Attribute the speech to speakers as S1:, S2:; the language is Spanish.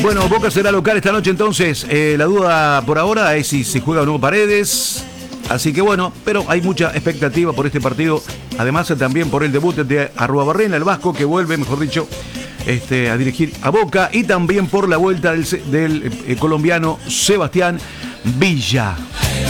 S1: Bueno, Boca será local esta noche entonces. La duda por ahora es si se juega o no Paredes. Así que bueno, pero hay mucha expectativa por este partido. Además también por el debut de Arruabarrena, el vasco, que vuelve, mejor dicho, a dirigir a Boca. Y también por la vuelta del colombiano Sebastián Villa.